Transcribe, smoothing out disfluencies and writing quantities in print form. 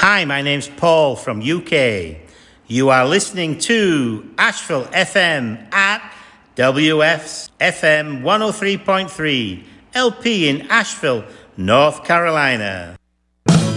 Hi, my name's Paul from UK. You are listening to Asheville FM at WF's FM 103.3 LP in Asheville, North Carolina.